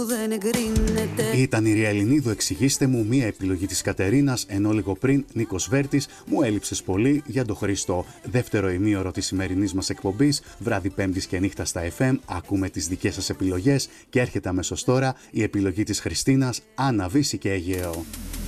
Ήταν η Ριαελινίδου, εξηγήστε μου, μία επιλογή της Κατερίνας, ενώ λίγο πριν Νίκος Βέρτης, μου έλειψες πολύ για τον Χριστό. Δεύτερο ημίωρο της σημερινής μας εκπομπής, βράδυ Πέμπτης και νύχτα στα FM, ακούμε τις δικές σας επιλογές και έρχεται αμέσως τώρα η επιλογή της Χριστίνας, Άννα Βύση και Αιγαίο.